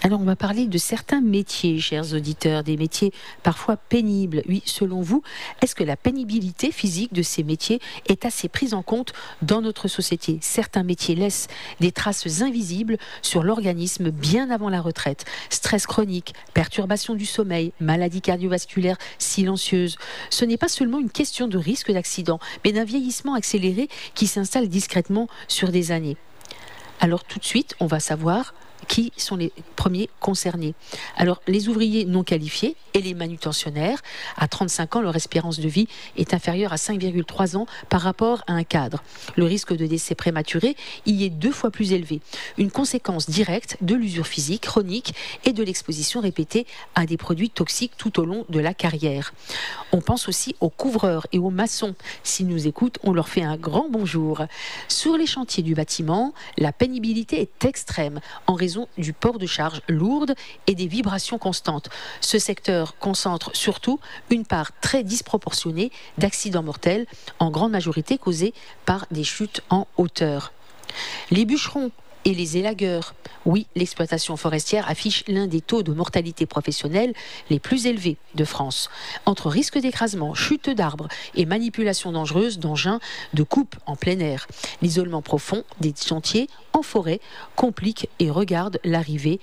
Alors, on va parler de certains métiers, chers auditeurs, des métiers parfois pénibles. Oui, selon vous, est-ce que la pénibilité physique de ces métiers est assez prise en compte dans notre société ? Certains métiers laissent des traces invisibles sur l'organisme bien avant la retraite. Stress chronique, perturbation du sommeil, maladie cardiovasculaire silencieuse. Ce n'est pas seulement une question de risque d'accident, mais d'un vieillissement accéléré qui s'installe discrètement sur des années. Alors tout de suite, on va savoir qui sont les premiers concernés. Alors, les ouvriers non qualifiés et les manutentionnaires, à 35 ans, leur espérance de vie est inférieure à 5,3 ans par rapport à un cadre. Le risque de décès prématuré y est 2 fois plus élevé. Une conséquence directe de l'usure physique chronique et de l'exposition répétée à des produits toxiques tout au long de la carrière. On pense aussi aux couvreurs et aux maçons. S'ils nous écoutent, on leur fait un grand bonjour. Sur les chantiers du bâtiment, la pénibilité est extrême en raison du port de charges lourdes et des vibrations constantes. Ce secteur concentre surtout une part très disproportionnée d'accidents mortels, en grande majorité causés par des chutes en hauteur. Les bûcherons et les élagueurs. Oui, l'exploitation forestière affiche l'un des taux de mortalité professionnelle les plus élevés de France. Entre risque d'écrasement, chute d'arbres et manipulation dangereuse d'engins de coupe en plein air, l'isolement profond des chantiers en forêt complique et regarde l'arrivée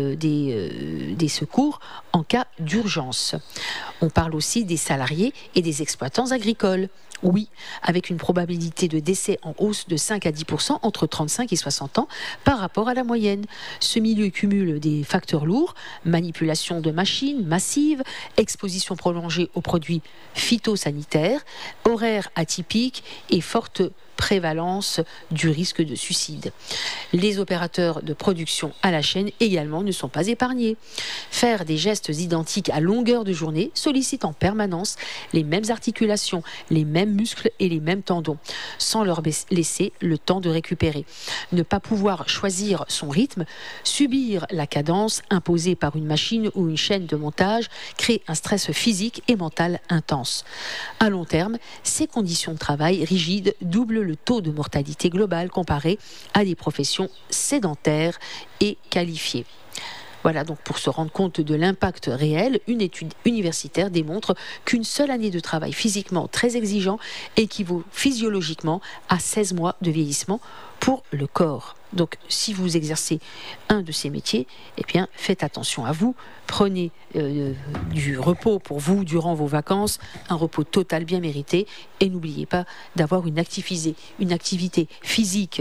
des secours en cas d'urgence. On parle aussi des salariés et des exploitants agricoles. Oui, avec une probabilité de décès en hausse de 5 à 10% entre 35 et 60 ans par rapport à la moyenne. Ce milieu cumule des facteurs lourds, manipulation de machines massives, exposition prolongée aux produits phytosanitaires, horaires atypiques et forte prévalence du risque de suicide. Les opérateurs de production à la chaîne également ne sont pas épargnés. Faire des gestes identiques à longueur de journée sollicite en permanence les mêmes articulations, les mêmes muscles et les mêmes tendons, sans leur laisser le temps de récupérer. Ne pas pouvoir choisir son rythme, subir la cadence imposée par une machine ou une chaîne de montage crée un stress physique et mental intense. À long terme, ces conditions de travail rigides doublent le taux de mortalité globale comparé à des professions sédentaires et qualifiées. Voilà, donc pour se rendre compte de l'impact réel, une étude universitaire démontre qu'une seule année de travail physiquement très exigeant équivaut physiologiquement à 16 mois de vieillissement pour le corps. Donc, si vous exercez un de ces métiers, eh bien, faites attention à vous. Prenez du repos pour vous durant vos vacances, un repos total bien mérité, et n'oubliez pas d'avoir une activité physique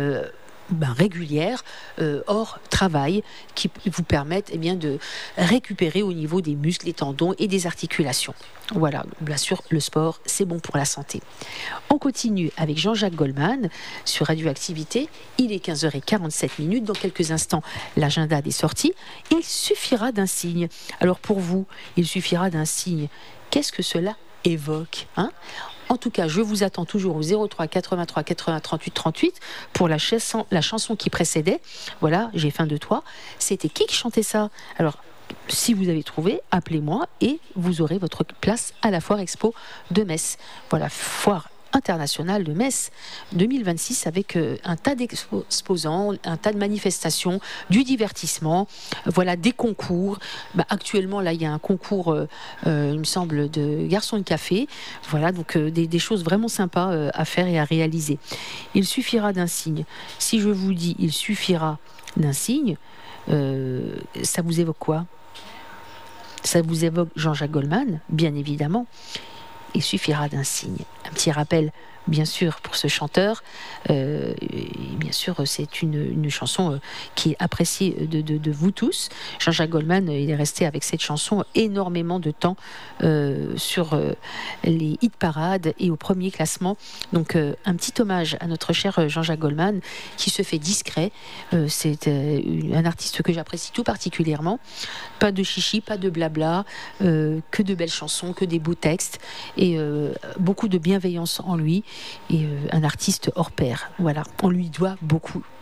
régulière hors travail qui vous permettent de récupérer au niveau des muscles, des tendons et des articulations. Voilà, bien sûr, le sport, c'est bon pour la santé. On continue avec Jean-Jacques Goldman sur Radioactivité. Il est 15h47. Dans quelques instants, l'agenda des sorties. Il suffira d'un signe. Alors pour vous, il suffira d'un signe. Qu'est-ce que cela évoque, En tout cas, je vous attends toujours au 03 83 80 38 38 pour la chanson qui précédait. Voilà, j'ai faim de toi. C'était qui chantait ça ? Alors, si vous avez trouvé, appelez-moi et vous aurez votre place à la Foire Expo de Metz. Voilà, Foire internationale de Metz 2026 avec un tas d'exposants, un tas de manifestations, du divertissement, voilà, des concours. Actuellement, là, il y a un concours, il me semble, de garçons de café. Voilà, donc des choses vraiment sympas à faire et à réaliser. Il suffira d'un signe. Si je vous dis il suffira d'un signe, ça vous évoque quoi ? Ça vous évoque Jean-Jacques Goldman, bien évidemment. Il suffira d'un signe. Un petit rappel, bien sûr, pour ce chanteur. Bien sûr, c'est une chanson qui est appréciée de vous tous. Jean-Jacques Goldman, il est resté avec cette chanson énormément de temps sur les hit parades et au premier classement. Donc, un petit hommage à notre cher Jean-Jacques Goldman qui se fait discret. C'est un artiste que j'apprécie tout particulièrement. Pas de chichi, pas de blabla, que de belles chansons, que des beaux textes et beaucoup de bienveillance en lui et un artiste hors pair. Voilà, on lui doit beaucoup.